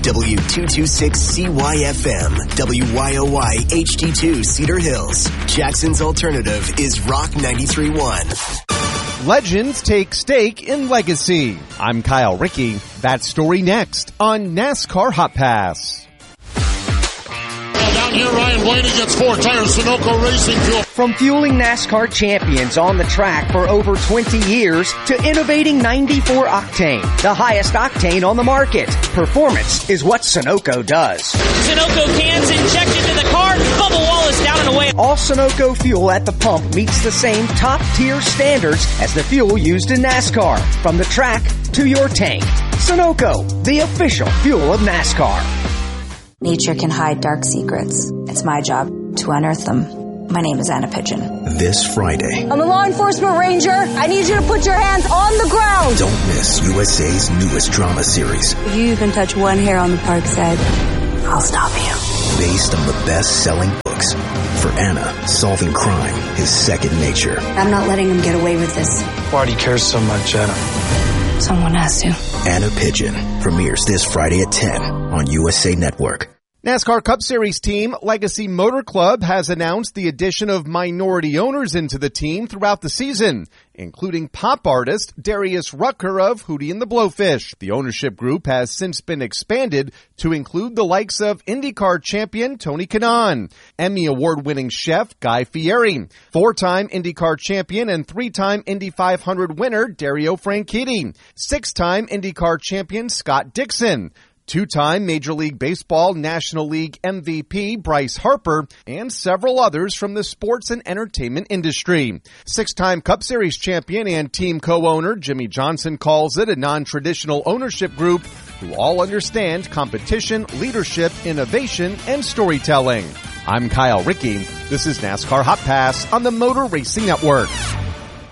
W226CYFM, WYOY HD2 Cedar Hills. Jackson's alternative is Rock 93.1. Legends take stake in legacy. I'm Kyle Rickey. That story next on NASCAR Hot Pass. Down here, Ryan Blaney gets 4 tires, Sunoco Racing Fuel. From fueling NASCAR champions on the track for over 20 years to innovating 94 octane, the highest octane on the market. Performance is what Sunoco does. Sunoco cans injected to the car, Bubba Wallace down and away. All Sunoco fuel at the pump meets the same top-tier standards as the fuel used in NASCAR. From the track to your tank. Sunoco, the official fuel of NASCAR. Nature can hide dark secrets. It's my job to unearth them. My name is Anna Pigeon. This Friday. I'm a law enforcement ranger. I need you to put your hands on the ground. Don't miss USA's newest drama series. If you even touch one hair on the park side, I'll stop you. Based on the best-selling books. For Anna, solving crime is second nature. I'm not letting him get away with this. Why do you care so much, Anna? Someone has to. Anna Pigeon premieres this Friday at 10 on USA Network. NASCAR Cup Series team Legacy Motor Club has announced the addition of minority owners into the team throughout the season, including pop artist Darius Rucker of Hootie and the Blowfish. The ownership group has since been expanded to include the likes of IndyCar champion Tony Kanaan, Emmy Award-winning chef Guy Fieri, 4-time IndyCar champion and 3-time Indy 500 winner Dario Franchitti, 6-time IndyCar champion Scott Dixon, 2-time Major League Baseball National League MVP Bryce Harper, and several others from the sports and entertainment industry. 6-time Cup Series champion and team co-owner Jimmy Johnson calls it a non-traditional ownership group who all understand competition, leadership, innovation, and storytelling. I'm Kyle Rickey. This is NASCAR Hot Pass on the Motor Racing Network.